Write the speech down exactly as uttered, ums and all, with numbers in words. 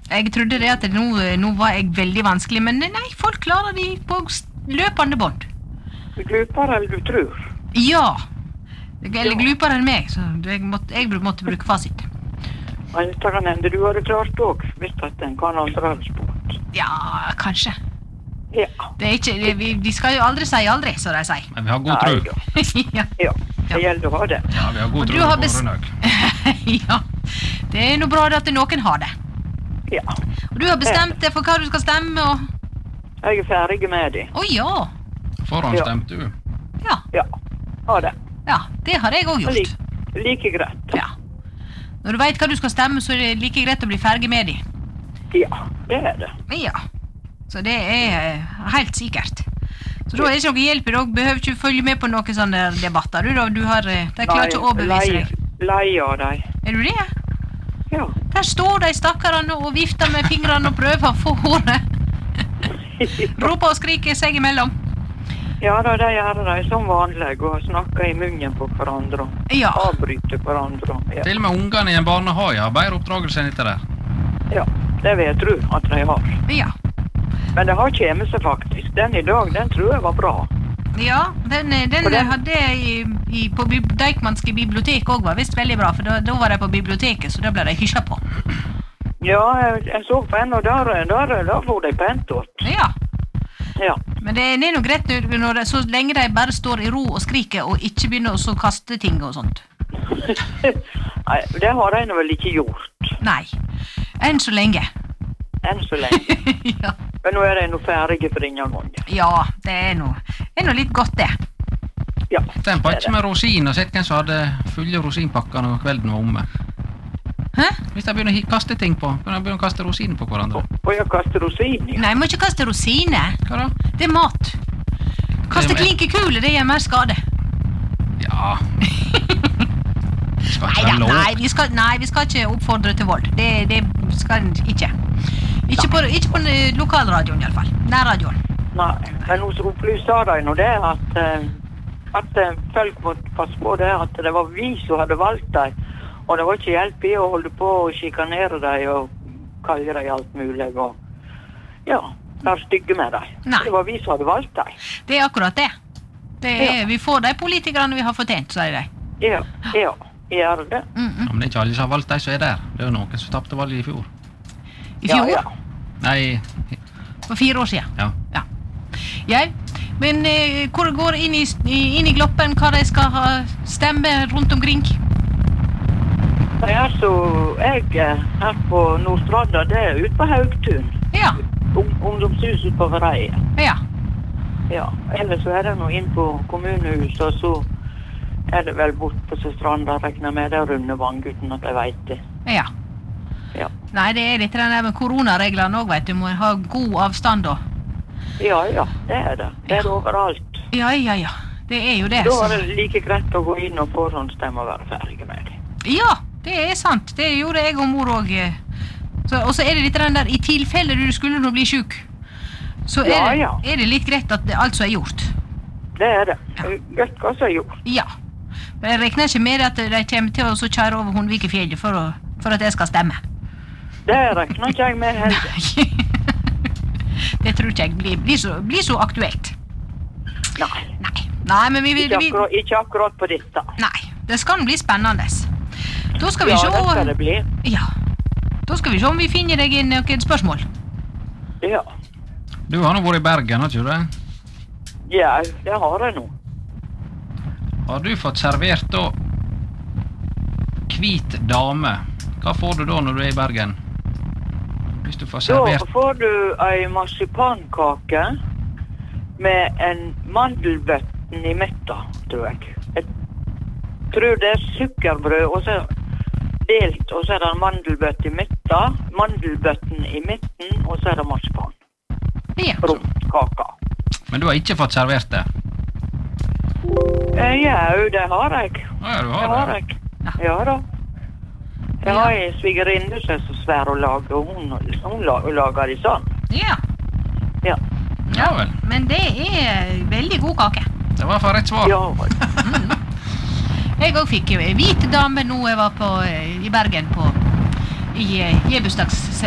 Jeg trodde det at nå, nå var jeg veldig vanskelig, men nei, folk klarer de på løpende bånd. Du glupere eller du tror? Ja, eller glupere enn meg, så jeg måtte, jeg måtte bruke fasit. Ja, det kan hende du hadde klart også, hvis at den kan andre hadde spurt. Ja, kanskje. Ja. Det er ikke, det, vi, de skal jo aldri si aldri, så de sier. Men vi har god tro. Ja. Ja, det gjelder å ha det. Ja, vi har god Og tro du har på bes- Rønnaug. Ja, det er noe bra at noen har det. Ja. Og du har bestemt deg for hva du skal stemme, og... Jeg er ferdig med det. Å ja, Forhånd Ja. stemte du. ja, Ja, ha det. ja, det har jeg også gjort. Like, like greit. Ja. Når du vet hva du skal stemme, så er det like greit å bli ferdig med det. Ja, det er det. Ja, så det er eh, helt sikkert. Så da er det ikke noe hjelp, da behøver ikke følge med på noen sånne debatter. Du, da, du har, eh, de klarer ikke å overbevise deg. Lei av deg. Er du det? Ja. Der står de stakkarene og vifter med fingrene og prøver å få håret. Roper og skriker seg imellom. Ja, da, det gjør de som vanlig, og snakker i munnen på hverandre. Ja. Avbryter hverandre. Ja. Til og med ungene i en barnehage har bedre oppdragelse enn dette der. Ja, det vet du at de har. Ja. Men det har kjemmet seg faktisk. Den i dag, den tror jeg var bra. Ja, den, den, Og den- hadde jeg i, i, på Bib- Deichmanske bibliotek også var visst veldig bra, for da, da var de på biblioteket, så da ble de hysja på. Ja, jeg, jeg så på en, og der, der, der får de pent åt. Ja, Ja. men det, det er noe greit når, når det, så lenge de bare står i ro og skriker og ikke begynner å så kaste ting og sånt. Nei, det har de nå vel ikke gjort. Nei, enn så lenge. Enn så lenge. Ja. Men nå er de nå ferdige for denne gangen. Ja, det er noe, det er noe litt godt det. Ja. Den på ikke med rosin, og sett hvem som hadde fulle rosinpakker når kvelden var omme. Hæ? Hvis de begynner å hi- kaste ting på, begynner de å kaste rosiner på hverandre. Og jeg kaster rosin i. Nei, må ikke kaste rosiner. Hva da? Det er mat. Kaste Det er- klinkekule, det gjør mer skade. Ja. Det skal ikke Neida, være lov. nei, vi skal, nei, vi skal ikke oppfordre til vold. Det, det skal en ikke. Ikke på, ikke på eh, lokalradioen i alle fall. Nærradioen. Nei, men nå så opplyser de nå det at, eh, at eh, folk måtte passe på det, at det var vi som hadde valgt dem. Og det var ikke hjelp i å holde på og sjikanere dem og kalle dem alt mulig. Og, ja, være stygge med dem. Nei. Det var vi som hadde valgt dem. Det er akkurat det. det er, Ja. Vi får de politikerne vi har fortjent, sier de. Ja, ja, gjør det. Mm -mm. Ja, men det er ikke alle som har valgt de som er der. Det er jo noen som tapte valget i fjor. I fjor, Ja, ja. Nei, for fire år siden. ja. Ja. Ja, men eh, hvor går inn i, inn i gloppen hva de skal ha stemme rundt omkring? Det er så jeg eh, her på Nordstranda, det er ute på Haugtun. Ja, Ung- Ungdomshus ute på Vreie. ja, Ja, ellers så er det nå inn på kommunehuset, og så er det vel bort på Stranda, regner med det er Rundevang, uten at jeg vet det. ja. Ja, Nei, det er litt den der med koronareglene også, vet du. Må ha god avstand da. ja, ja det er det. Det er det overalt. Ja, ja, ja. Det er jo det. Da så- er det like greit å gå inn og forhåndsstemme og være ferdig med det. Ja, det er sant. Det gjorde jeg og mor også. Så, og så er det litt den der, i tilfelle du skulle nå bli syk, så er, Ja, det, ja. er det litt greit at det altså er gjort. Det er det. Godt hva som er gjort. Ja. Men jeg regner ikke med at de kommer til å så kjøre over Hundvikefjellet for, å, for at jeg skal stemme. Det regner ikke jeg med heller. Det tror ikke jeg blir, blir, så, blir så aktuelt. Nei, Nei. Nei, men vi vil... ikke Vi, akkurat, ikke akkurat på dette. nei, det skal bli spennende. Da skal vi Ja, se... det skal det bli. Ja. Da skal vi se om vi finner deg inn noen spørsmål. Ja, Du har nå vært i Bergen, har ikke du det? ja det har jeg nå. Har du fått servert da hvit dame? Hva får du da når du er i Bergen? Hvis du får Da servert... får du ei marsipankake med en mandelbøtten i midten, tror jeg. Jeg tror det er sukkerbrød, og så delt, og så er det en mandelbøtt i midten, mandelbøtten i midten, og så er det marsipan. Ja. Rundt kaka. Men du har ikke fått servert det? Eh, Ja, det har jeg. Ja, du Det har har det. jeg. Ja. Ja da. Jeg har en svigerinne som er så svær å lage, og hun, hun la- lager de sånn. Ja. Ja. Ja vel. Men det er veldig god kake. Det var for rett svar. Ja, Jeg også fikk eh, hvit dame nå jeg var på, eh, i Bergen på, i eh, gebursdags